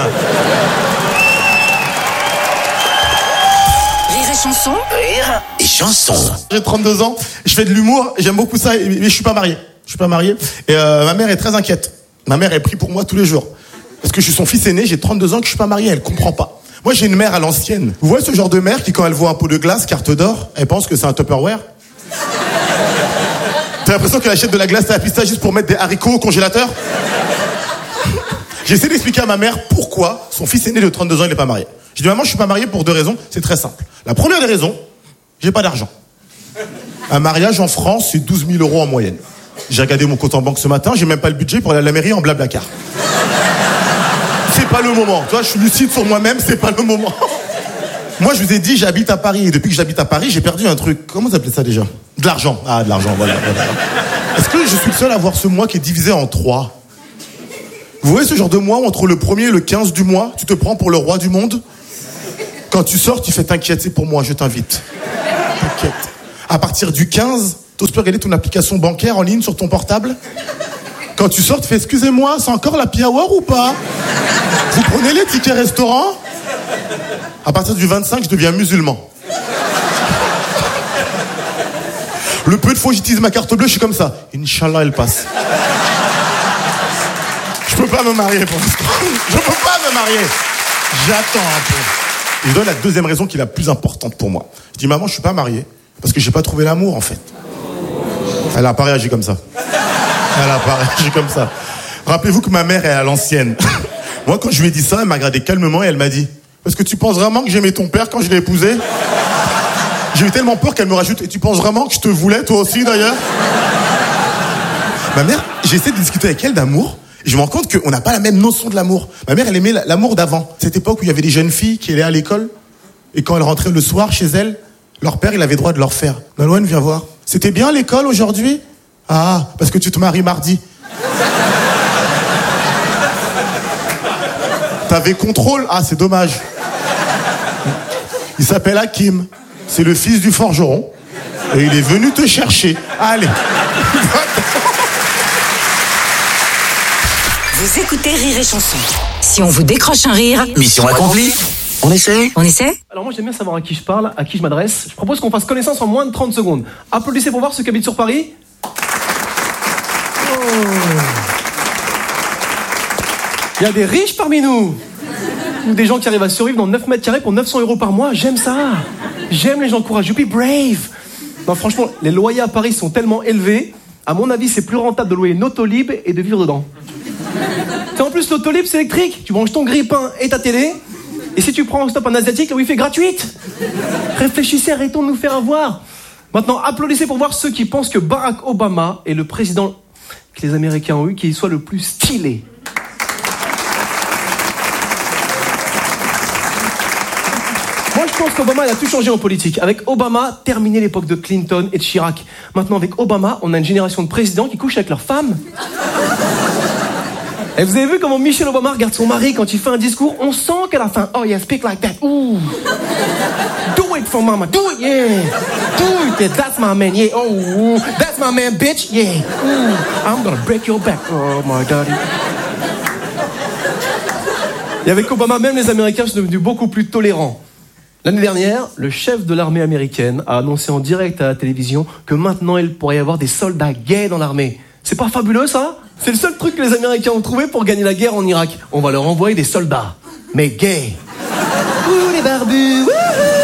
Rire et chanson. Rire et chanson. J'ai 32 ans, je fais de l'humour, j'aime beaucoup ça, mais je suis pas marié. Et ma mère est très inquiète. Ma mère, elle prie pour moi tous les jours. Parce que je suis son fils aîné, j'ai 32 ans que je suis pas marié, elle comprend pas. Moi, j'ai une mère à l'ancienne. Vous voyez ce genre de mère qui, quand elle voit un pot de glace, carte d'or, elle pense que c'est un Tupperware? T'as l'impression qu'elle achète de la glace à la pistache juste pour mettre des haricots au congélateur? J'ai essayé d'expliquer à ma mère pourquoi son fils aîné de 32 ans, il est pas marié. J'ai dit, maman, je suis pas marié pour 2 raisons, c'est très simple. La première des raisons, j'ai pas d'argent. Un mariage en France, c'est 12 000 € en moyenne. J'ai regardé mon compte en banque ce matin, j'ai même pas le budget pour aller à la mairie en Blablacar. C'est pas le moment. Tu vois, je suis lucide sur moi-même, c'est pas le moment. Moi, je vous ai dit, j'habite à Paris. Et depuis que j'habite à Paris, j'ai perdu un truc. Comment vous appelez ça déjà? De l'argent. Ah, de l'argent, voilà. Est-ce que je suis le seul à voir ce mois qui est divisé en 3? Vous voyez ce genre de mois où entre le 1er et le 15 du mois, tu te prends pour le roi du monde? Quand tu sors, tu fais t'inquiète, c'est pour moi, je t'invite. T'inquiète. À partir du 15, T'oses plus regarder ton application bancaire en ligne sur ton portable? Quand tu sors, tu fais excusez-moi, c'est encore la happy hour ou pas? Vous prenez les tickets restaurant? À partir du 25, je deviens musulman. Le peu de fois où j'utilise ma carte bleue, je suis comme ça. Inch'Allah, elle passe. Je peux pas me marier pour l'instant. Je peux pas me marier. J'attends un peu. Et je donne la deuxième raison qui est la plus importante pour moi. Je dis maman, je suis pas marié parce que j'ai pas trouvé l'amour en fait. Elle a pas réagi comme ça. Elle a pas réagi comme ça. Rappelez-vous que ma mère est à l'ancienne. Moi, quand je lui ai dit ça, elle m'a regardé calmement et elle m'a dit est-ce que tu penses vraiment que j'aimais ton père quand je l'ai épousé? J'ai eu tellement peur qu'elle me rajoute et tu penses vraiment que je te voulais toi aussi d'ailleurs? Ma mère, j'ai essayé de discuter avec elle d'amour. Et je me rends compte qu'on n'a pas la même notion de l'amour. Ma mère, elle aimait l'amour d'avant. Cette époque où il y avait des jeunes filles qui allaient à l'école. Et quand elles rentraient le soir chez elles, leur père, il avait droit de leur faire. Nolwenn, viens voir. C'était bien l'école aujourd'hui? Ah, parce que tu te maries mardi. T'avais contrôle? Ah, c'est dommage. Il s'appelle Hakim. C'est le fils du forgeron. Et il est venu te chercher. Allez. Vous écoutez Rire et Chanson. Si on vous décroche un rire... Mission accomplie. On essaie? On essaie? Alors moi j'aime bien savoir à qui je parle, à qui je m'adresse. Je propose qu'on fasse connaissance en moins de 30 secondes. Applaudissez pour voir ceux qui habitent sur Paris. Oh. Il y a des riches parmi nous. Ou des gens qui arrivent à survivre dans 9 mètres carrés pour 900 € par mois. J'aime ça. J'aime les gens courageux. Be brave. Non franchement, les loyers à Paris sont tellement élevés. À mon avis, c'est plus rentable de louer une Autolib et de vivre dedans. En plus, l'Autolib, c'est électrique. Tu branches ton grille-pain et ta télé. Et si tu prends en stop un asiatique, la Wi-Fi est gratuite. Réfléchissez, arrêtons de nous faire avoir. Maintenant, applaudissez pour voir ceux qui pensent que Barack Obama est le président que les Américains ont eu, qui soit le plus stylé. Moi, je pense qu'Obama, il a tout changé en politique. Avec Obama, terminé l'époque de Clinton et de Chirac. Maintenant, avec Obama, on a une génération de présidents qui couchent avec leurs femmes. Et vous avez vu comment Michelle Obama regarde son mari quand il fait un discours? On sent qu'elle a faim. Oh yeah, speak like that. Ooh. Do it for mama. Do it, yeah. Do it, yeah. That's my man, yeah. Oh, that's my man, bitch, yeah. Ooh. I'm gonna break your back. Oh my daddy. Et avec Obama, même les Américains sont devenus beaucoup plus tolérants. L'année dernière, le chef de l'armée américaine a annoncé en direct à la télévision que maintenant il pourrait y avoir des soldats gays dans l'armée. C'est pas fabuleux ça? C'est le seul truc que les Américains ont trouvé pour gagner la guerre en Irak. On va leur envoyer des soldats, mais gays. Ouh les barbus, wouhou!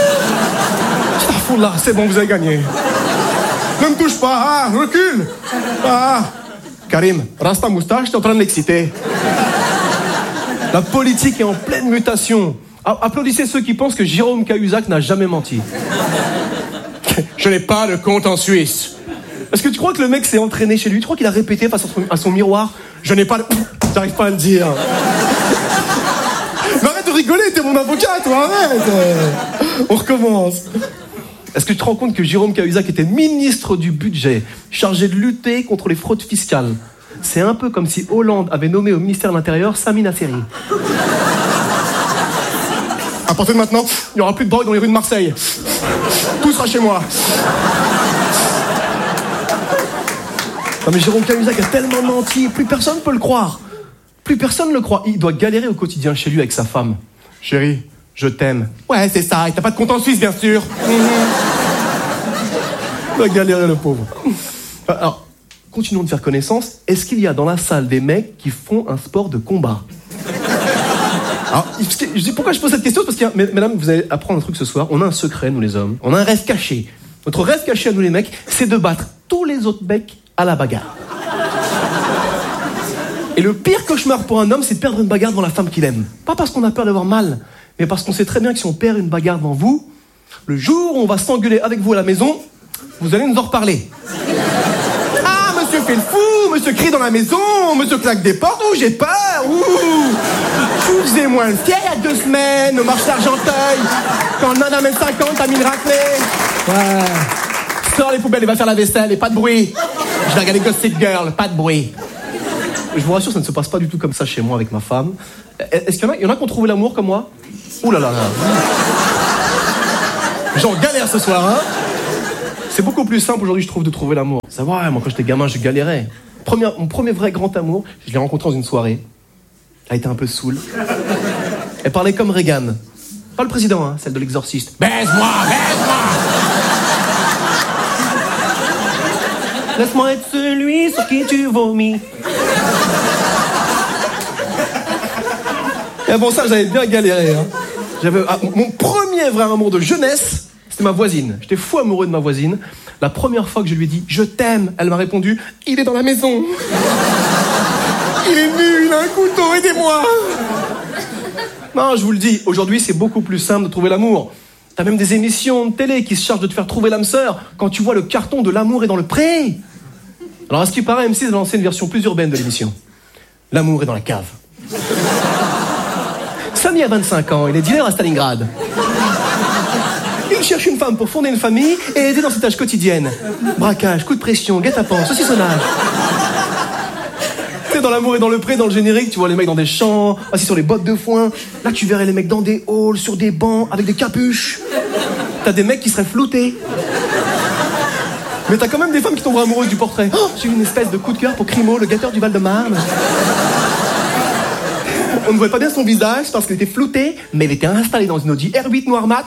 Là, c'est bon, vous avez gagné. Ne me touche pas, ah, recule. Ah, Karim, reste ta moustache, t'es en train de l'exciter. La politique est en pleine mutation. Applaudissez ceux qui pensent que Jérôme Cahuzac n'a jamais menti. Je n'ai pas de compte en Suisse. Est-ce que tu crois que le mec s'est entraîné chez lui? Tu crois qu'il a répété face à son miroir? Je n'ai pas de... J'arrive pas à le dire. Mais arrête de rigoler, t'es mon avocat, toi, arrête. On recommence. Est-ce que tu te rends compte que Jérôme Cahuzac était ministre du budget, chargé de lutter contre les fraudes fiscales? C'est un peu comme si Hollande avait nommé au ministère de l'Intérieur Samina Seri. À partir de maintenant, il n'y aura plus de drogue dans les rues de Marseille. Tout sera chez moi. Non mais Jérôme Cahuzac a tellement menti, plus personne ne peut le croire. Plus personne ne le croit. Il doit galérer au quotidien chez lui avec sa femme. Chérie, je t'aime. Ouais, c'est ça, et t'as pas de compte en Suisse, bien sûr. Il doit galérer, le pauvre. Alors, continuons de faire connaissance. Est-ce qu'il y a dans la salle des mecs qui font un sport de combat? Alors, je dis pourquoi je pose cette question, parce que, mesdames, vous allez apprendre un truc ce soir. On a un secret, nous les hommes. On a un rêve caché. Notre rêve caché à nous les mecs, c'est de battre tous les autres mecs à la bagarre. Et le pire cauchemar pour un homme, c'est de perdre une bagarre devant la femme qu'il aime. Pas parce qu'on a peur d'avoir mal, mais parce qu'on sait très bien que si on perd une bagarre devant vous, le jour où on va s'engueuler avec vous à la maison, vous allez nous en reparler. Ah, monsieur fait le fou, monsieur crie dans la maison, monsieur claque des portes, ouh, j'ai peur, ouh. Vous faisiez moins le fier il y a 2 semaines, au marché d'Argenteuil, quand Nana M50 a mis le raclé. Ouais. Sors les poubelles, il va faire la vaisselle, et pas de bruit. Je vais regarder Gossip Girl, pas de bruit. Je vous rassure, ça ne se passe pas du tout comme ça chez moi avec ma femme. Est-ce qu'il y en a qui ont trouvé l'amour comme moi? Ouh là là là. J'en galère ce soir, hein. C'est beaucoup plus simple aujourd'hui, je trouve, de trouver l'amour. Ça va, moi quand j'étais gamin, je galérais. Mon premier vrai grand amour, je l'ai rencontré dans une soirée. Elle était un peu saoule. Elle parlait comme Reagan. Pas le président, hein, celle de l'exorciste. Baise-moi, baise-moi. Laisse-moi être celui sur qui tu vomis. Et bon, ça, j'avais bien galéré. Hein. Mon premier vrai amour de jeunesse, c'était ma voisine. J'étais fou amoureux de ma voisine. La première fois que je lui ai dit « Je t'aime », elle m'a répondu « Il est dans la maison. Il est nu, il a un couteau, aidez-moi ». Non, je vous le dis, aujourd'hui, c'est beaucoup plus simple de trouver l'amour. T'as même des émissions de télé qui se chargent de te faire trouver l'âme sœur quand tu vois le carton de L'amour est dans le pré. Alors, à ce qui paraît, M6 a lancé une version plus urbaine de l'émission. L'amour est dans la cave. Samy a 25 ans, il est dealer à Stalingrad. Il cherche une femme pour fonder une famille et aider dans ses tâches quotidiennes. Braquage, coup de pression, guet-apens, saucissonnage. Tu sais, dans L'amour et dans le pré, dans le générique, tu vois les mecs dans des champs, assis sur les bottes de foin. Là, tu verrais les mecs dans des halls, sur des bancs, avec des capuches. T'as des mecs qui seraient floutés. Mais t'as quand même des femmes qui tombent amoureuses du portrait. Oh, j'ai eu une espèce de coup de cœur pour Crimo, le gâteur du Val-de-Marne. On ne voyait pas bien son visage parce qu'il était flouté, mais il était installé dans une Audi R8 noir mat.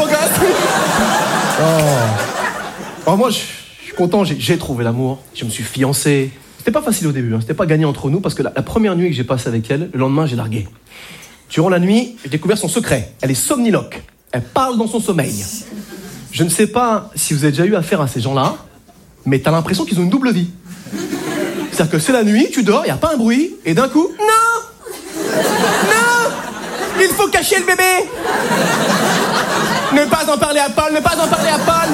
Alors moi, je suis content, j'ai trouvé l'amour. Je me suis fiancé. C'était pas facile au début, hein. C'était pas gagné entre nous parce que la première nuit que j'ai passée avec elle, le lendemain, j'ai largué. Durant la nuit, j'ai découvert son secret. Elle est somniloque. Elle parle dans son sommeil. Je ne sais pas si vous avez déjà eu affaire à ces gens-là, mais t'as l'impression qu'ils ont une double vie. C'est-à-dire que c'est la nuit, tu dors, il n'y a pas un bruit, et d'un coup, non! Non! Il faut cacher le bébé! Ne pas en parler à Paul, ne pas en parler à Paul!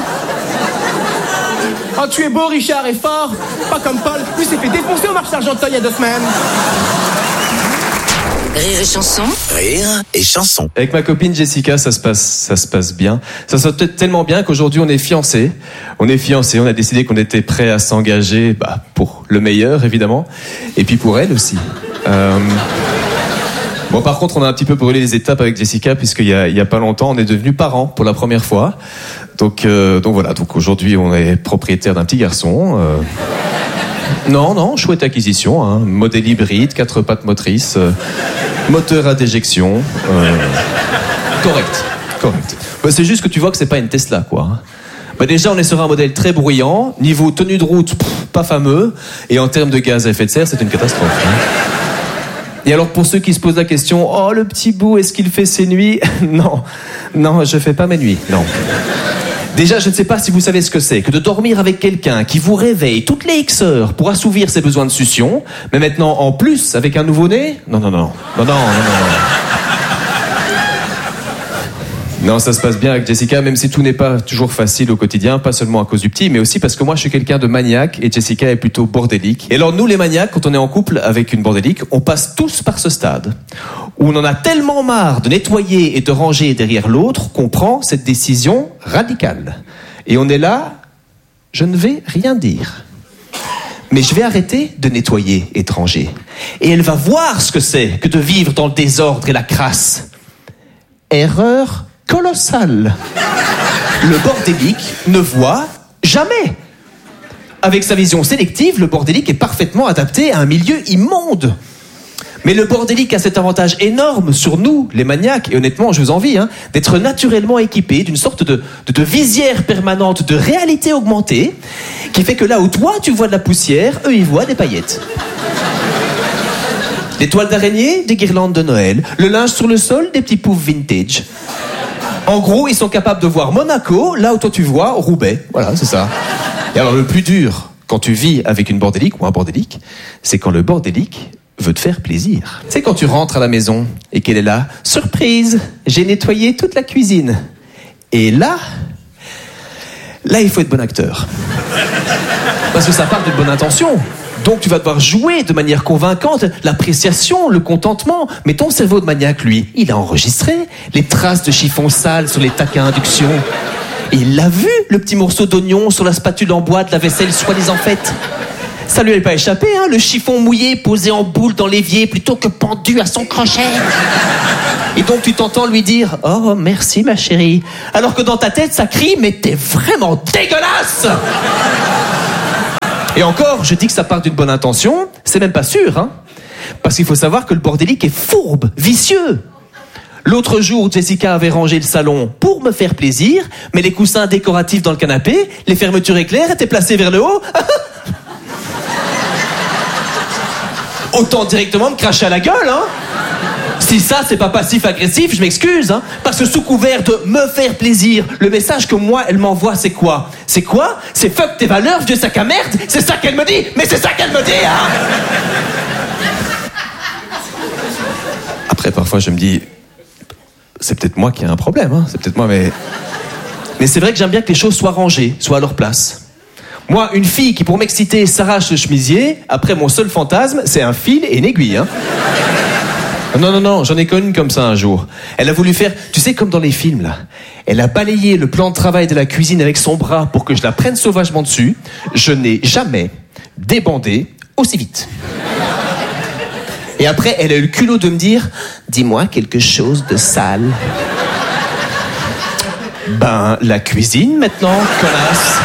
Oh, tu es beau, Richard, et fort! Pas comme Paul, lui s'est fait défoncer au marché Argenteuil il y a 2 semaines! Rire et chanson. Rire et chanson. Avec ma copine Jessica, ça se passe bien. Ça se passe tellement bien qu'aujourd'hui on est fiancés. On a décidé qu'on était prêts à s'engager, pour le meilleur évidemment, et puis pour elle aussi. Bon, par contre, on a un petit peu brûlé les étapes avec Jessica puisqu'il y a pas longtemps, on est devenus parents pour la première fois. Donc voilà. Donc aujourd'hui, on est propriétaire d'un petit garçon. Non, chouette acquisition, hein. Modèle hybride, 4 pattes motrices, moteur à déjection. Correct. C'est juste que tu vois que c'est pas une Tesla, quoi. Déjà, on est sur un modèle très bruyant. Niveau tenue de route, pas fameux. Et en termes de gaz à effet de serre, c'est une catastrophe. Hein. Et alors, pour ceux qui se posent la question, oh, le petit bout, est-ce qu'il fait ses nuits? Non, je fais pas mes nuits, non. Déjà, je ne sais pas si vous savez ce que c'est que de dormir avec quelqu'un qui vous réveille toutes les X heures pour assouvir ses besoins de succion, mais maintenant, en plus, avec un nouveau-né? Non. Non, ça se passe bien avec Jessica, même si tout n'est pas toujours facile au quotidien, pas seulement à cause du petit, mais aussi parce que moi je suis quelqu'un de maniaque et Jessica est plutôt bordélique. Et alors nous les maniaques, quand on est en couple avec une bordélique, on passe tous par ce stade où on en a tellement marre de nettoyer et de ranger derrière l'autre qu'on prend cette décision radicale. Et on est là, je ne vais rien dire. Mais je vais arrêter de nettoyer et de ranger. Et elle va voir ce que c'est que de vivre dans le désordre et la crasse. Erreur colossal. Le bordélique ne voit jamais. Avec sa vision sélective, le bordélique est parfaitement adapté à un milieu immonde. Mais le bordélique a cet avantage énorme sur nous, les maniaques, et honnêtement, je vous envie, d'être naturellement équipés d'une sorte de visière permanente de réalité augmentée, qui fait que là où toi, tu vois de la poussière, eux, ils voient des paillettes. Des toiles d'araignée, des guirlandes de Noël, le linge sur le sol, des petits poufs vintage. En gros, ils sont capables de voir Monaco, là où toi tu vois Roubaix. Voilà, c'est ça. Et alors le plus dur, quand tu vis avec une bordélique ou un bordélique, c'est quand le bordélique veut te faire plaisir. Tu sais, quand tu rentres à la maison et qu'elle est là, surprise, j'ai nettoyé toute la cuisine. Et là, il faut être bon acteur. Parce que ça part d'une bonne intention. Donc tu vas devoir jouer de manière convaincante l'appréciation, le contentement. Mais ton cerveau de maniaque, lui, il a enregistré les traces de chiffon sale sur les tacs à induction. Et il l'a vu, le petit morceau d'oignon sur la spatule en bois de la vaisselle soi-disant faite. Ça lui avait pas échappé, le chiffon mouillé posé en boule dans l'évier plutôt que pendu à son crochet. Et donc tu t'entends lui dire « Oh, merci ma chérie », alors que dans ta tête ça crie « Mais t'es vraiment dégueulasse !» Et encore, je dis que ça part d'une bonne intention, c'est même pas sûr, hein. Parce qu'il faut savoir que le bordélique est fourbe, vicieux. L'autre jour, Jessica avait rangé le salon pour me faire plaisir, mais les coussins décoratifs dans le canapé, les fermetures éclairs étaient placées vers le haut. Autant directement me cracher à la gueule, hein. Si ça, c'est pas passif-agressif, je m'excuse, hein. Parce que sous couvert de me faire plaisir, le message que moi, elle m'envoie, c'est quoi? C'est quoi? C'est fuck tes valeurs, vieux sac à merde. C'est ça qu'elle me dit. Mais c'est ça qu'elle me dit, hein. Après, parfois, je me dis, c'est peut-être moi qui ai un problème, hein. C'est peut-être moi, mais c'est vrai que j'aime bien que les choses soient rangées, soient à leur place. Moi, une fille qui, pour m'exciter, s'arrache le chemisier, après, mon seul fantasme, c'est un fil et une aiguille, hein. Non, j'en ai connu une comme ça un jour. Elle a voulu faire, tu sais, comme dans les films, là. Elle a balayé le plan de travail de la cuisine avec son bras pour que je la prenne sauvagement dessus. Je n'ai jamais débandé aussi vite. Et après, elle a eu le culot de me dire « Dis-moi quelque chose de sale. » Ben, la cuisine maintenant, connasse.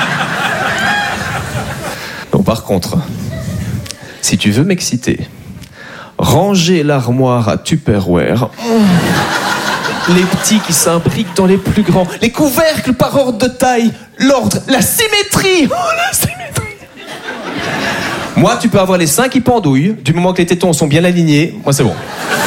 Bon, par contre, si tu veux m'exciter, ranger l'armoire à Tupperware, les petits qui s'imbriquent dans les plus grands, les couvercles par ordre de taille, l'ordre, la symétrie. Oh, la symétrie. Moi, tu peux avoir les seins qui pendouillent, du moment que les tétons sont bien alignés, moi c'est bon.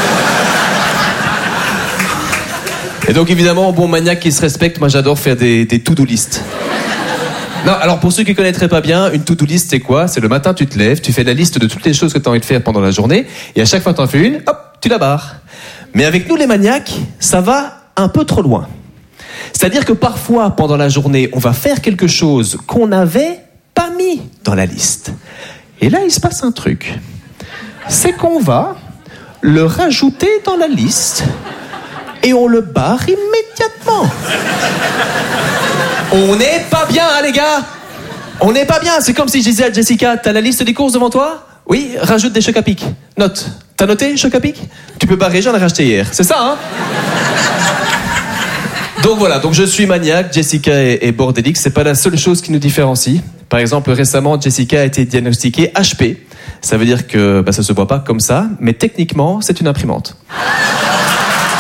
Et donc évidemment, bon maniaque qui se respecte, moi j'adore faire des to-do list. Non, alors pour ceux qui ne connaîtraient pas bien, une to-do list c'est quoi? C'est le matin tu te lèves, tu fais la liste de toutes les choses que tu as envie de faire pendant la journée, et à chaque fois que tu en fais une, hop, tu la barres. Mais avec nous les maniaques, ça va un peu trop loin. C'est-à-dire que parfois, pendant la journée, on va faire quelque chose qu'on n'avait pas mis dans la liste. Et là, il se passe un truc. C'est qu'on va le rajouter dans la liste et on le barre immédiatement. On n'est pas bien, hein, les gars. On n'est pas bien. C'est comme si je disais à Jessica, t'as la liste des courses devant toi? Oui, rajoute des chocs à pic. Note. T'as noté, chocs à pic? Tu peux barrer, j'en ai racheté hier. C'est ça, hein? Donc voilà, donc je suis maniaque, Jessica est bordélique. C'est pas la seule chose qui nous différencie. Par exemple, récemment, Jessica a été diagnostiquée HP. Ça veut dire que ça se voit pas comme ça, mais techniquement, c'est une imprimante.